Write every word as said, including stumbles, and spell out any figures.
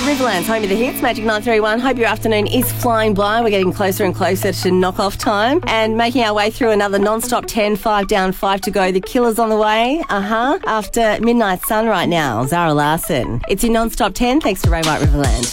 Riverland's home of the hits, Magic nine three one. Hope your afternoon is flying by. We're getting closer and closer to knock-off time and making our way through another non-stop ten, five down, five to go. The Killer's on the way, uh-huh, after Midnight Sun right now. Zara Larson. It's your non-stop ten, thanks to Ray White Riverland.